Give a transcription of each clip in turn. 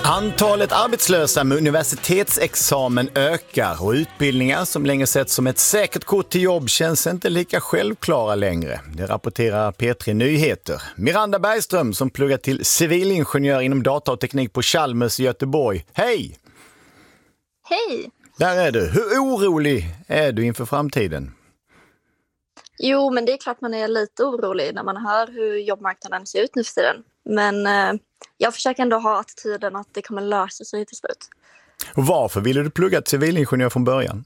Antalet arbetslösa med universitetsexamen ökar och utbildningar som länge sett som ett säkert kort till jobb känns inte lika självklara längre. Det rapporterar P3 Nyheter. Miranda Bergström som pluggar till civilingenjör inom data och teknik på Chalmers i Göteborg. Hej! Hej! Där är du. Hur orolig är du inför framtiden? Jo, men det är klart man är lite orolig när man hör hur jobbmarknaden ser ut nu för tiden. Men jag försöker ändå ha attityden att det kommer lösa sig till slut. Och varför ville du plugga till civilingenjör från början?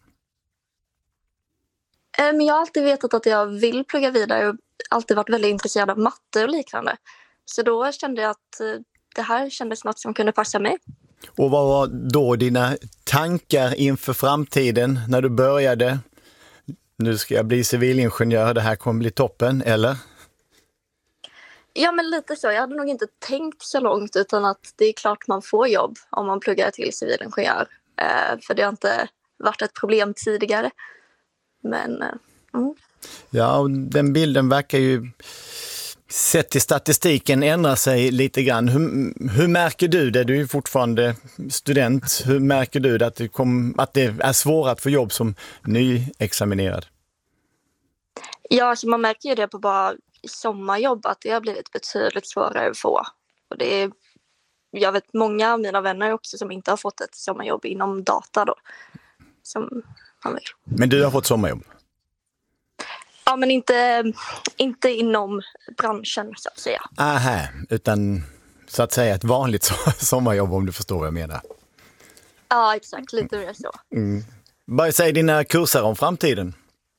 Men jag har alltid vetat att jag vill plugga vidare och alltid varit väldigt intresserad av matte och liknande. Så då kände jag att det här kändes något som kunde passa mig. Och vad var då dina tankar inför framtiden när du började? Nu ska jag bli civilingenjör, det här kommer bli toppen, eller? Ja, men lite så. Jag hade nog inte tänkt så långt utan att det är klart man får jobb om man pluggar till civilingenjör. För det har inte varit ett problem tidigare. Men, Ja, och den bilden verkar ju, sett till statistiken, ändra sig lite grann. Hur märker du det? Du är ju fortfarande student. Hur märker du det att det är svårare att få jobb som nyexaminerad? Ja, så man märker ju det på bara sommarjobb att det har blivit betydligt svårare att få. Och jag vet många av mina vänner också som inte har fått ett sommarjobb inom data då. Som man vill. Men du har fått sommarjobb? Ja, men inte inom branschen så att säga. Aha, utan så att säga ett vanligt sommarjobb om du förstår vad jag menar. Ja, exakt. Lite mer så. Vad säger dina kurser om framtiden?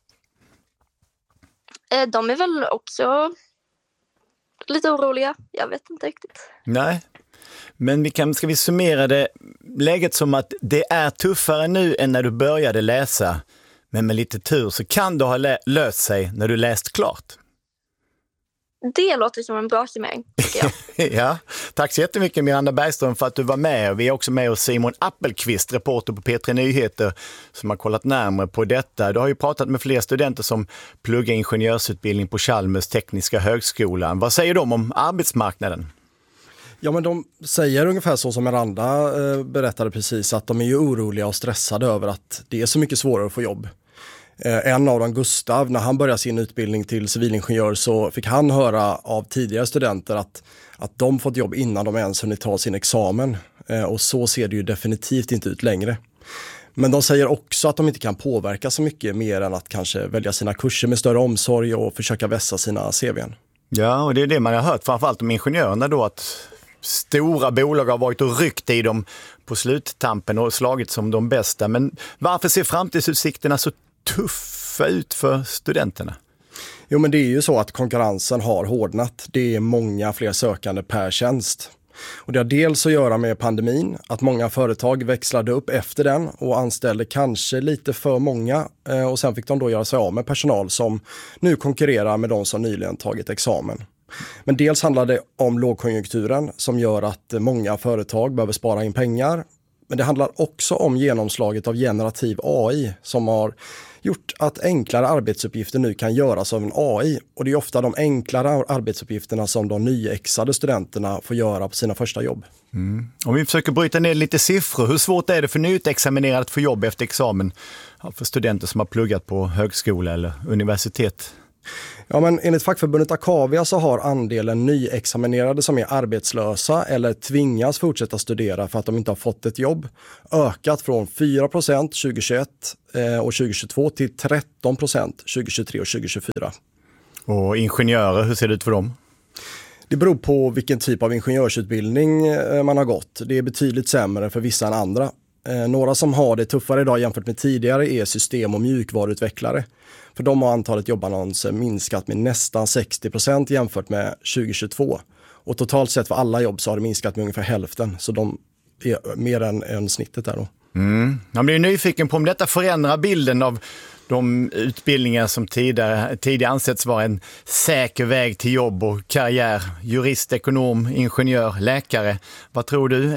De är väl också lite oroliga. Jag vet inte riktigt. Nej, men ska vi summera det läget som att det är tuffare nu än när du började läsa. Men med lite tur så kan du ha löst sig när du läst klart. Det låter som en bra summering, tycker jag. Ja, tack så jättemycket Miranda Bergström för att du var med. Vi är också med oss Simon Appelqvist, reporter på P3 Nyheter, som har kollat närmare på detta. Du har ju pratat med fler studenter som pluggar ingenjörsutbildning på Chalmers tekniska högskolan. Vad säger de om arbetsmarknaden? Ja, men de säger ungefär så som Miranda berättade precis, att de är ju oroliga och stressade över att det är så mycket svårare att få jobb. En av dem, Gustav, när han började sin utbildning till civilingenjör så fick han höra av tidigare studenter att de fått jobb innan de ens hunnit ta sin examen. Och så ser det ju definitivt inte ut längre. Men de säger också att de inte kan påverka så mycket mer än att kanske välja sina kurser med större omsorg och försöka vässa sina CV:n. Ja, och det är det man har hört framförallt om ingenjörerna då, att stora bolag har varit och ryckt i dem på sluttampen och slagit som de bästa. Men varför ser framtidsutsikterna så tuffa ut för studenterna? Jo, men det är ju så att konkurrensen har hårdnat. Det är många fler sökande per tjänst. Och det har dels att göra med pandemin, att många företag växlade upp efter den och anställde kanske lite för många. Och sen fick de då göra sig av med personal som nu konkurrerar med de som nyligen tagit examen. Men dels handlar det om lågkonjunkturen som gör att många företag behöver spara in pengar. Men det handlar också om genomslaget av generativ AI som har gjort att enklare arbetsuppgifter nu kan göras av en AI. Och det är ofta de enklare arbetsuppgifterna som de nyexade studenterna får göra på sina första jobb. Om vi försöker bryta ner lite siffror, hur svårt är det för nyutexaminerade att få jobb efter examen för studenter som har pluggat på högskola eller universitet? Ja, men enligt fackförbundet Akavia så har andelen nyexaminerade som är arbetslösa eller tvingas fortsätta studera för att de inte har fått ett jobb ökat från 4% 2021 och 2022 till 13% 2023 och 2024. Och ingenjörer, hur ser det ut för dem? Det beror på vilken typ av ingenjörsutbildning man har gått. Det är betydligt sämre för vissa än andra. Några som har det tuffare idag jämfört med tidigare är system- och mjukvaruutvecklare. För de har antalet jobbannonser minskat med nästan 60% jämfört med 2022. Och totalt sett för alla jobb så har det minskat med ungefär hälften. Så de är mer än snittet där då. Jag blir nyfiken på om detta förändrar bilden av de utbildningar som tidigare ansetts vara en säker väg till jobb och karriär. Jurist, ekonom, ingenjör, läkare. Vad tror du?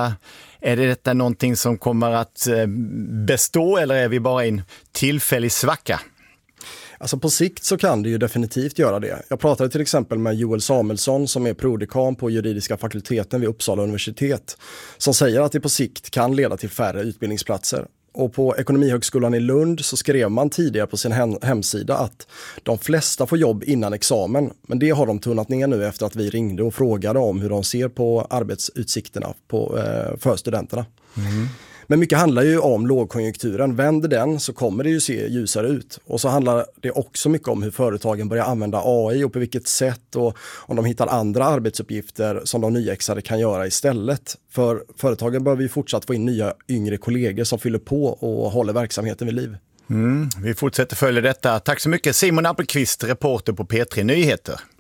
Är detta någonting som kommer att bestå eller är vi bara i en tillfällig svacka? Alltså på sikt så kan det ju definitivt göra det. Jag pratade till exempel med Joel Samuelsson som är prodekan på juridiska fakulteten vid Uppsala universitet, som säger att det på sikt kan leda till färre utbildningsplatser. Och på Ekonomihögskolan i Lund så skrev man tidigare på sin hemsida att de flesta får jobb innan examen. Men det har de tunnat ner nu efter att vi ringde och frågade om hur de ser på arbetsutsikterna för studenterna. Men mycket handlar ju om lågkonjunkturen. Vänder den så kommer det ju se ljusare ut. Och så handlar det också mycket om hur företagen börjar använda AI och på vilket sätt, och om de hittar andra arbetsuppgifter som de nyexade kan göra istället. För företagen behöver ju fortsatt få in nya yngre kollegor som fyller på och håller verksamheten vid liv. Vi fortsätter följa detta. Tack så mycket Simon Appelqvist, reporter på P3 Nyheter.